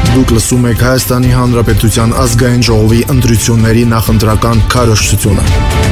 Դուք լսում եք Հայաստանի Հանրապետության ազգային ժողովի ընտրությունների նախընտրական քարոզչությունը։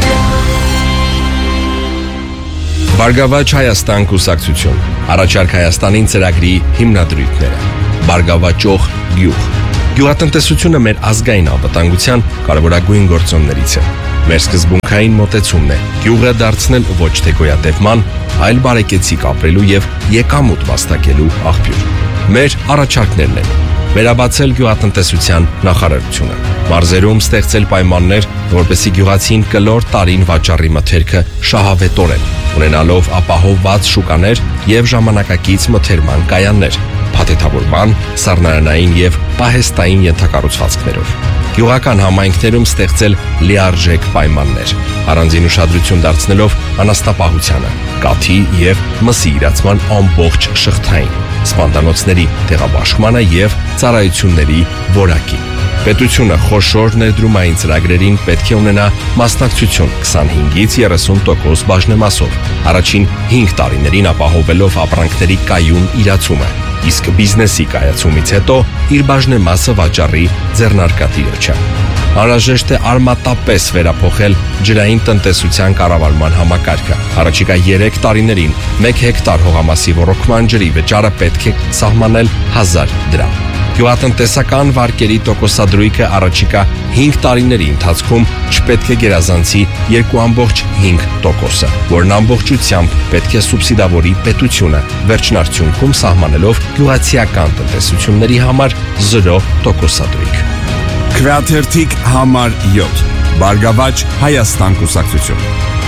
Բարգավաճ Հայաստան կուսակցություն, առաջարկ Հայաստանին ծրագրի հիմնադրույթները, բարգավաճող գյուղ։ Գյուղատնտեսությունը մեր ազգային անվտանգության կարևորագույն գործոններից է։ Մեր սկզբունքային մոտեցումն է գյուղը դարձնել ոչ թե գոյատևման, այլ բարեկեցիկ ապրելու եւ եկամուտ վաստակելու աղբյուր։ Մեր առաջարկներն են. վերաբացել գյուղատնտեսության նախարարությունը, մարզերում ստեղծել պայմաններ, որպեսզի գյուղացին կլոր տարին վաճառի մթերքը շահավետորեն, ունենալով ապահովված շուկաներ եւ ժամանակակից մթերման կայաններ, փաթեթավորման, սառնարանային եւ պահեստային ենթակառուցվածքներով։ Գյուղական համայնքներում ստեղծել լիարժեք պայմաններ, առանձին ուշադրություն դարձնելով անասնապահությանը, կաթի եւ մսի իրացման ամբողջ շղթային, սպանդանոցների տեղաբաշխմանը եւ ծառայությունների որակին։ Պետությունը խոշոր ներդրումային ծրագրերին պետք է ունենա մասնակցություն 25-ից 30% բաժնեմասով, առաջին 5 տարիներին ապահովելով ապրանքների կայուն իրացումը, իսկ բիզնեսի կայացումից հետո իր բաժնեմասը վաճառի ձեռնարկատիրը չէ։ Անհրաժեշտ է արմատապես վերափոխել ջրային տնտեսության կառավարման համակարգը։ Առաջիկա 3 տարիներին 1 հեկտար հողամասի ոռոգման ջրի վճարը պետք է սահմանել 1000 դրամ։ Գյուղատնտեսական վարկերի տոկոսադրույքը առաջիկա 5 տարիների ընթացքում չպետք է գերազանցի 2.5%-ը, որն ամբողջությամբ պետք է սուբսիդավորի պետությունը, վերջնարդյունքում սահմանելով գյուղացիական տնտեսությունների համար 0% Քվեաթերթիկ համար 7 Բարգավաճ Հայաստան կուսակցություն։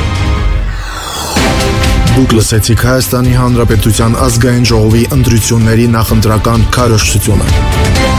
Դուք լսեցիք Հայաստանի Հանրապետության ազգային ժողովի ընտրությունների նախընտրական քարոզչությունը։